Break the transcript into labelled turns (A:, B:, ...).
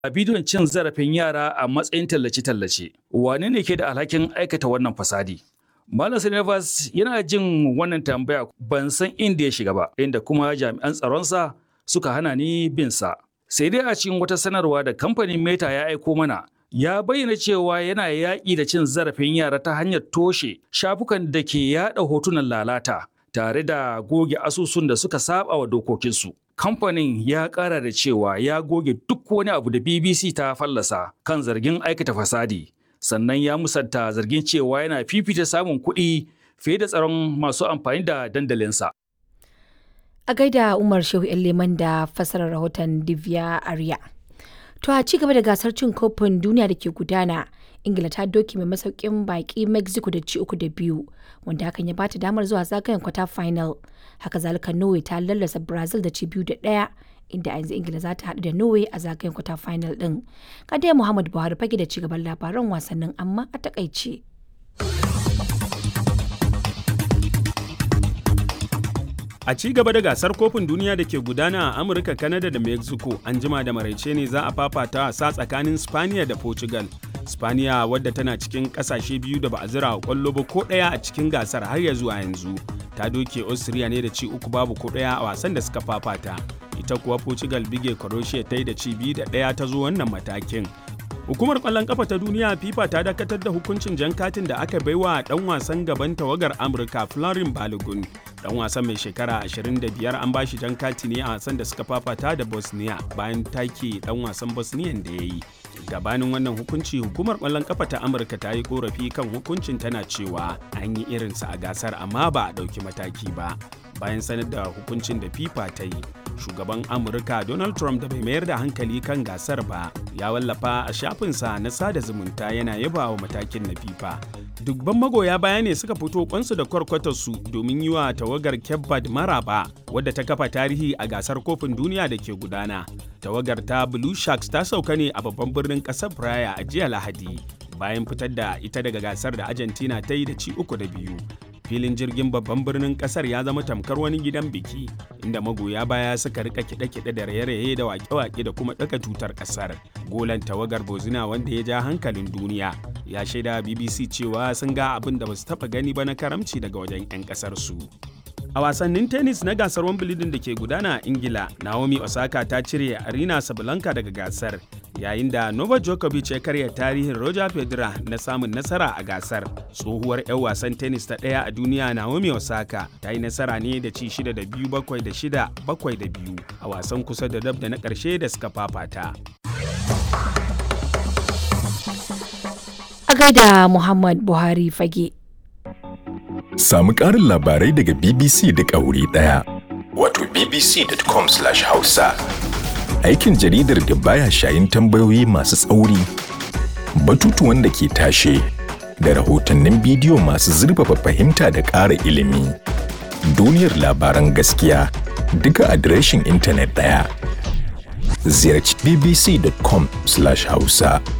A: a bidiyon cin zarafin yara a matsayin tallace-tallace. Wane ne ke da alhakin aikata wannan fasadi? Malam Sinevas yana jin wannan tambaya ban san inda ya shiga ba, inda kuma jami'an tsaronsa suka hana ni bin sa. Sai dai a cikin wata sanarwa da kamfanin Meta ya aiko mana, ya bayyana cewa yana yaƙi da cin zarafin yara ta hanyar toshe shafukan da ke yaɗa hotunan lalata tare da goge asusun da suka saba wa dokokinsu. Kamfanin ya ƙara da cewa ya goge duk wani abu da BBC ta fallasa kan zargin aikata fasadi, sannan ya musanta zargin cewa yana fifita samun kuɗi fiye da tsaron masu amfani da dandalinsa.
B: A gaida Umar Shehu Leman da fasarar rahoton Divya Arya. To a ci gaba da gasar cin kofin duniya da ke gudana, Ingila ta doki mai masaukin baki Mexico da ci 3-2, wanda hakan ya bata damar zuwa zagayen kwata final. Haka zalika Norway ta lallasa Brazil da ci 2-1, inda yanzu Ingila za ta haɗu da Norway a zagayen kwata final din. Kadai Muhammad Buhari fage da ci gaban labaran wasannin amma a takaice.
C: A ci gaba da gasar kofin duniya da ke gudana a Amurka, Canada da Mexico, an jima da maraice ne za a fafata wasa tsakanin Spaniya da Portugal. Spaniya, wadda tana cikin kasashe biyu da ba a zira kwallo ba ko ɗaya a cikin gasar har ya zuwa yanzu, ta doke Austria ne da ci 3-0 ko ɗaya a wasan da suka fafata. Ita kuwa Portugal bige Croatia ta yi da ci 2-1 ta zo wannan matakin. Hukumar ƙwallon ƙafa ta duniya FIFA ta dakatar da hukuncin jan katin da aka baiwa ɗan wasan gaban tawagar Amurka Florin Balogun. Dan wasan mai shekara 25 an bashi jan kati ne a wasan da suka fafata da Bosnia bayan take dan wasan Bosnian da ya yi. Gabanin wannan hukunci, hukumar ƙwallon ƙafa ta Amurka ta yi korafi kan hukuncin, tana cewa an yi irinsa a gasar amma ba a ɗauki mataki ba. Bayan sanar da hukuncin da FIFA ta yi, shugaban Amurka Donald Trump, da bai mayar da hankali kan gasar ba, ya wallafa a shafinsa na sada zumunta yana yaba wa matakin na FIFA. Dubban magoya baya ne suka fito kwansu da kwarkwatarsu domin yi wa tawagar Cape Verde maraba, wadda ta kafa tarihi a gasar kofin duniya da ke gudana. Tawagar ta Blue Sharks ta sauka ne a babban birnin ƙasar Praia a jiya Lahadi, bayan fitar da ita daga gasar da Argentina ta yi da ci 3-2. Filin jirgin babban birnin kasar ya zama tamkar wani gidan biki, inda magoya baya suka rika kiɗe-kiɗe da raye-raye da wake-wake da kuma ɗaga tutar kasar. Golan tawagar Bozina, wanda ya ja hankalin duniya, ya shaida BBC cewa sun ga abin da basu taɓa gani ba na karamci daga wajen 'yan ƙasar su. A wasannin tennis na gasar Wimbledon da ke gudana a Ingila, Naomi Osaka ta cire Arina Sabalenka daga gasar, yayin da Novak Djokovic ya karya tarihin Roger Federer na samun nasara a gasar. Tsohuwar 'yan wasan tennis ta ɗaya a duniya Naomi Osaka ta yi nasara ne da ci 6-2, 7-6, 7-2 a wasan kusa da dab da na ƙarshe da suka fafata.
B: A gaida Muhammad Buhari fage.
D: Samu ƙarin labarai daga BBC duk a wuri ɗaya. Wato bbc.com/hausa. Aikin jaridar da baya shayin tambayoyi masu tsauri, batutuwan da ke tashe, da rahotannin bidiyo masu zurfafa fahimta da ƙara ilimi. Duniyar labaran gaskiya duka adireshin intanet ɗaya. Ziyarci bbc.com/hausa.